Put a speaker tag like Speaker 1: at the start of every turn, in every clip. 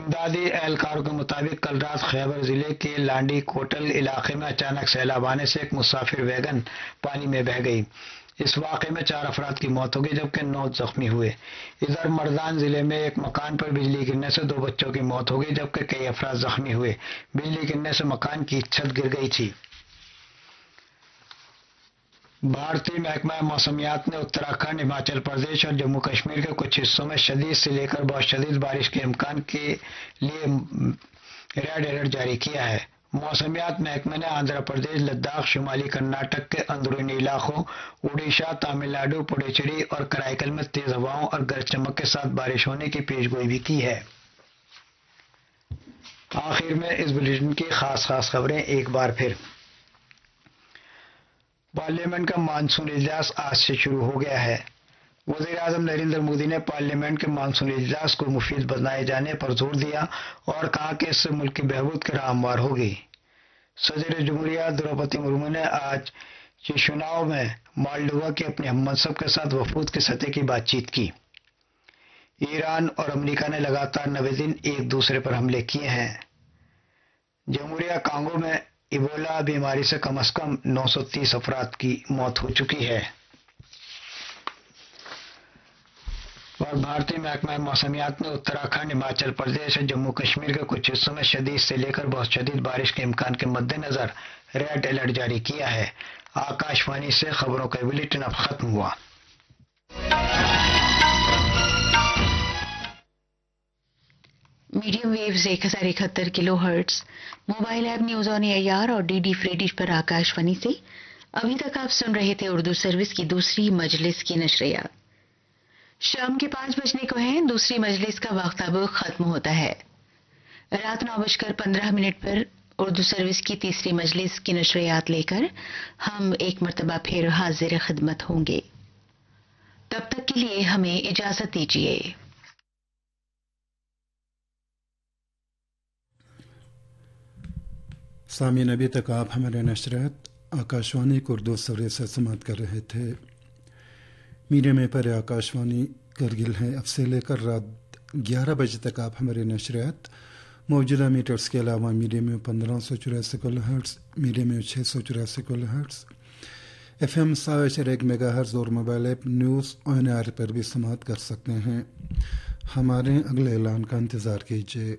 Speaker 1: امدادی اہلکاروں کے مطابق کل رات خیبر ضلع کے لانڈی کوٹل علاقے میں اچانک سیلاب آنے سے ایک مسافر ویگن پانی میں بہہ گئی۔ اس واقعے میں 4 افراد کی موت ہو گئی جبکہ 9 زخمی ہوئے۔ ادھر مردان ضلع میں ایک مکان پر بجلی گرنے سے 2 بچوں کی موت ہو گئی جبکہ کئی افراد زخمی ہوئے۔ بجلی گرنے سے مکان کی چھت گر گئی تھی۔ بھارتی محکمہ موسمیات نے اتراکھنڈ، ہماچل پردیش اور جموں کشمیر کے کچھ حصوں میں شدید سے لے کر بہت شدید بارش کے امکان کے لیے ریڈ الرٹ جاری کیا ہے۔ موسمیات محکمہ نے آندھرا پردیش، لداخ، شمالی کرناٹک کے اندرونی علاقوں، اڈیشہ، تامل ناڈو، پڈوچیری اور کرائیکل میں تیز ہواؤں اور گرج چمک کے ساتھ بارش ہونے کی پیش گوئی بھی کی ہے۔ آخر میں اس بلیٹن کی خاص خبریں ایک بار پھر۔ پارلیمنٹ کا مانسون اجلاس آج سے شروع ہو گیا ہے۔ وزیر اعظم نریندر مودی نے پارلیمنٹ کے مانسون اجلاس کو مفید بنائے جانے پر زور دیا اور کہا کہ اس سے ملک کی بہبود کی راہ ہموار ہوگی۔ صدر جمہوریہ دروپدی مرمو نے آج چشیناؤ میں مالڈووا کے اپنے ہم منصب کے ساتھ وفود کی سطح کی بات چیت کی۔ ایران اور امریکہ نے لگاتار 90 دن ایک دوسرے پر حملے کیے ہیں۔ جمہوریہ کانگو میں ایبولا بیماری سے کم از کم 930 افراد کی موت ہو چکی ہے۔ اور بھارتی محکمہ موسمیات نے اتراکھنڈ، ہماچل پردیش اور جموں کشمیر کے کچھ حصوں میں شدید سے لے کر بہت شدید بارش کے امکان کے مد نظر ریڈ الرٹ جاری کیا ہے۔ آکاش وانی سے خبروں کا بلیٹن اب ختم ہوا۔
Speaker 2: Medium views 1071 kilo hertz, mobile app news on year اور ڈی ڈی فری ڈش پر آکاش وانی سے ابھی تک آپ سن رہے تھے اردو سروس کی دوسری مجلس کی نشریات۔ شام کے 5 بجنے کو ہیں، دوسری مجلس کا وقت اب ختم ہوتا ہے۔ رات 9:15 پر اردو سروس کی تیسری مجلس کی نشریات لے کر ہم ایک مرتبہ پھر حاضر خدمت ہوں گے۔ تب تک کے لیے ہمیں اجازت دیجیے۔
Speaker 3: سامعین، ابھی تک آپ ہمارے نشریات آکاشوانی کو اردو سروس سے سماعت کر رہے تھے۔ میڈیم میں پر آکاشوانی کرگل ہے۔ اب سے لے کر رات 11 بجے تک آپ ہمارے نشریات موجودہ میٹرز کے علاوہ میڈیم میں 1584 کلو ہرٹز، میڈیم میں 684 کلو ہرٹز، FM 100.1 میگا ہرٹز اور mobile app news on year پر بھی سماعت کر سکتے ہیں۔ ہمارے اگلے اعلان کا انتظار کیجیے۔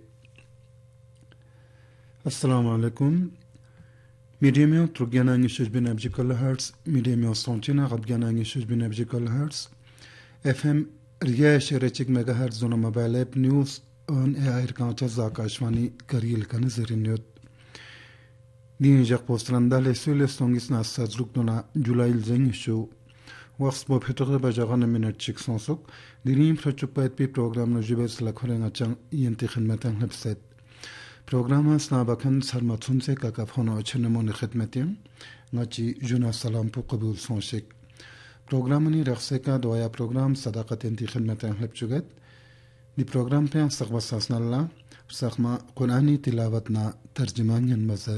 Speaker 3: السلام علیکم۔ میڈیم میں ترگیانانگی شجبین ابجی کلو ہرٹز، میڈیم میں سونچینا غبگیانانگی شجبین ابجی کلو ہرٹز، FM ریچک میگا ہرٹز دونوں mobile app news on year کانچز Akashvani کریل کا نظرینیت دین جق پوسترندہ لیسویل سونگیس ناساز رکدونا جولائل زنگ شو وقت با پھتوغ بجاغان منٹ چک سونسک دینیم فرچک باید پی پروگرام نجیبه سلکھولنگا چنگ ینتی خدمتن حبست پروگرام سنابکن سرمتون سے کاکافونا اچھنمون خدمتیم ناچی جنا سلام پو قبول سونشک پروگرامنی رخصے کا دعایا پروگرام صداقت ینتی خدمتن حب چگت دی پروگرام پہ سقوہ ساسنا اللہ سقما قرآنی تلاوتنا ترجمان ین مزد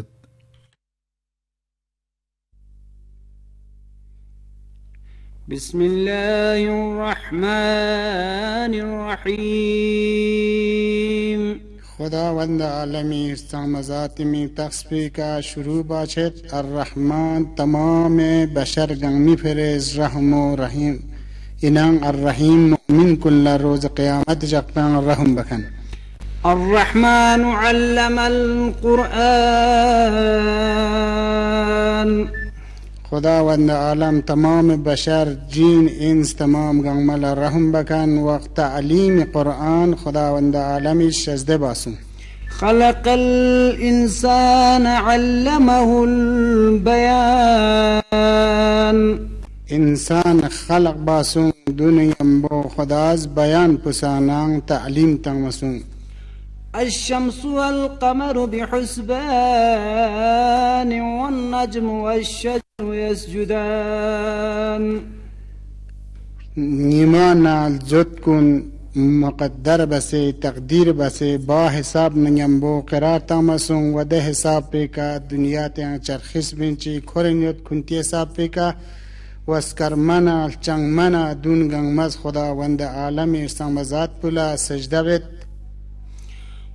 Speaker 4: بسم اللہ الرحمن الرحیم
Speaker 5: خداوند عالمی استعمزات میں تخصفی کا شروع باشد الرحمن تمام بشر گنگمی فرز رحم و رحیم انان الرحیم مؤمن کل روز قیامت جقبان الرحم بکن
Speaker 4: الرحمن علم القرآن
Speaker 5: خداوند عالم تمام بشر جین انس تمام گنگمل رحم بکن وقت تعلیم قرآن خداوند عالمی شزده باسون
Speaker 4: خلق الانسان علمه البیان
Speaker 5: انسان خلق باسون دنیا بو خداز بیان پسانان تعلیم تنمسون
Speaker 4: الشمس والقمر بحسبان والنجم والشجر يسجدان
Speaker 5: نیمان الجد کن مقدر بسے تقدیر بسے با حساب نگمبو قرار تامسون و ده حساب پیکا دنیا تیان چرخص بینچی کھورنیت کنتی حساب پیکا واسکر منا الچنگ منا دون گنگ مز خدا وند عالم ارسان بزاد پلا سجده بید